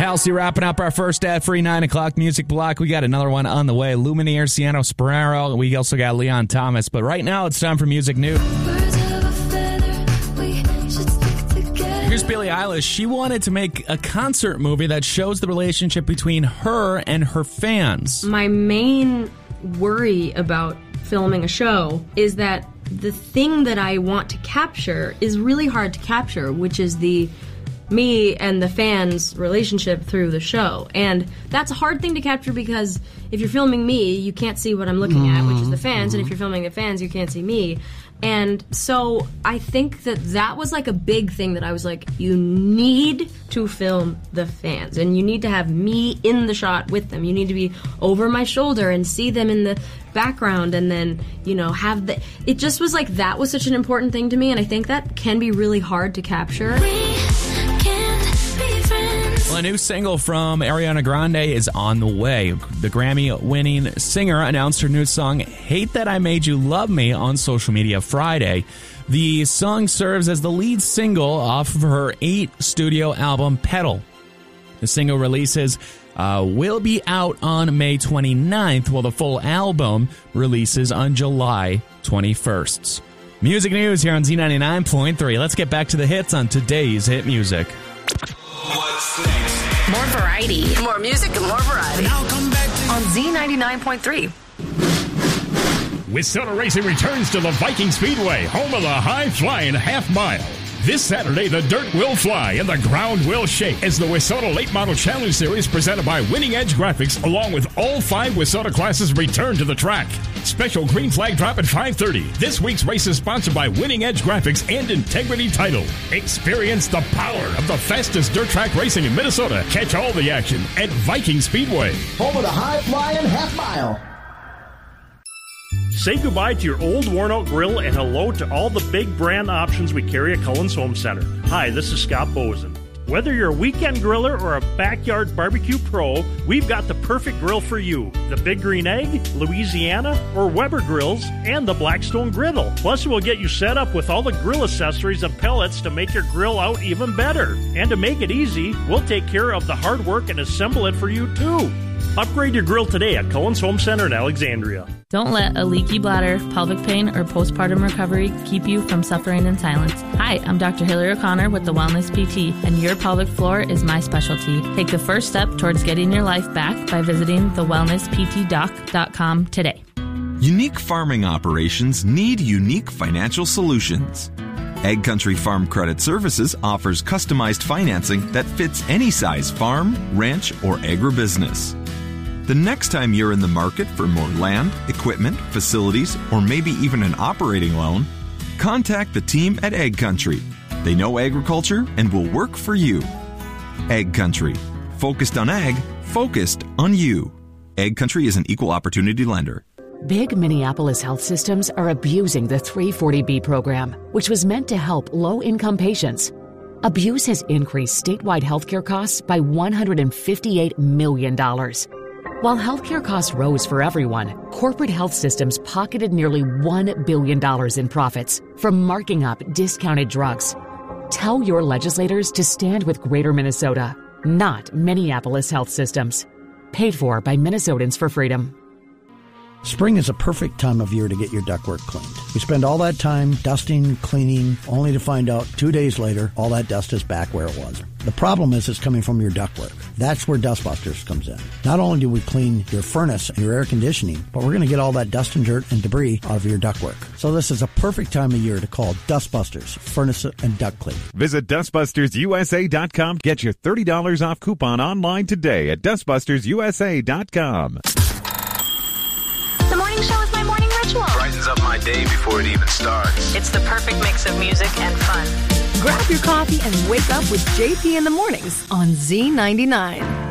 Halsey wrapping up our first ad-free 9 o'clock music block. We got another one on the way. Lumineer, Ciano Speraro. We also got Leon Thomas. But right now, it's time for music news. Here's Billie Eilish. She wanted to make a concert movie that shows the relationship between her and her fans. My main worry about filming a show is that the thing that I want to capture is really hard to capture, which is the me and the fans' relationship through the show. And that's a hard thing to capture because if you're filming me, you can't see what I'm looking at, which is the fans, and if you're filming the fans, you can't see me. And so I think that was like a big thing that I was like, you need to film the fans, and you need to have me in the shot with them. You need to be over my shoulder and see them in the background, and then, you know, have the... It just was like, that was such an important thing to me, and I think that can be really hard to capture. Well, a new single from Ariana Grande is on the way. The Grammy-winning singer announced her new song, Hate That I Made You Love Me, on social media Friday. The song serves as the lead single off of her 8-studio album, Pedal. The single releases will be out on May 29th, while the full album releases on July 21st. Music news here on Z99.3. Let's get back to the hits on today's Hit Music. What's next? More variety. More music and more variety. Now come back on Z99.3. WISSOTA Racing returns to the Viking Speedway, home of the high-flying half-mile. This Saturday, the dirt will fly and the ground will shake as the WISSOTA Late Model Challenge Series presented by Winning Edge Graphics, along with all 5 WISSOTA classes, return to the track. Special green flag drop at 5:30. This week's race is sponsored by Winning Edge Graphics and Integrity Title. Experience the power of the fastest dirt track racing in Minnesota. Catch all the action at Viking Speedway, home of the high-flying half-mile. Say goodbye to your old worn-out grill and hello to all the big brand options we carry at Cullen's Home Center. Hi, this is Scott Bozen. Whether you're a weekend griller or a backyard barbecue pro, we've got the perfect grill for you. The Big Green Egg, Louisiana, or Weber grills, and the Blackstone Griddle. Plus, we'll get you set up with all the grill accessories and pellets to make your grill out even better. And to make it easy, we'll take care of the hard work and assemble it for you, too. Upgrade your grill today at Cullen's Home Center in Alexandria. Don't let a leaky bladder, pelvic pain, or postpartum recovery keep you from suffering in silence. Hi, I'm Dr. Hillary O'Connor with the Wellness PT, and your pelvic floor is my specialty. Take the first step towards getting your life back by visiting thewellnessptdoc.com today. Unique farming operations need unique financial solutions. Ag Country Farm Credit Services offers customized financing that fits any size farm, ranch, or agribusiness. The next time you're in the market for more land, equipment, facilities, or maybe even an operating loan, contact the team at Ag Country. They know agriculture and will work for you. Ag Country. Focused on ag, focused on you. Ag Country is an equal opportunity lender. Big Minneapolis health systems are abusing the 340B program, which was meant to help low-income patients. Abuse has increased statewide healthcare costs by $158 million. While healthcare costs rose for everyone, corporate health systems pocketed nearly $1 billion in profits from marking up discounted drugs. Tell your legislators to stand with Greater Minnesota, not Minneapolis health systems. Paid for by Minnesotans for Freedom. Spring is a perfect time of year to get your ductwork cleaned. We spend all that time dusting, cleaning, only to find out 2 days later, all that dust is back where it was. The problem is it's coming from your ductwork. That's where Dustbusters comes in. Not only do we clean your furnace and your air conditioning, but we're going to get all that dust and dirt and debris out of your ductwork. So this is a perfect time of year to call Dustbusters Furnace and Duct Cleaning. Visit DustbustersUSA.com. Get your $30 off coupon online today at DustbustersUSA.com. The morning show is my morning ritual. Brightens up my day before it even starts. It's the perfect mix of music and fun. Grab your coffee and wake up with JP in the mornings on Z99.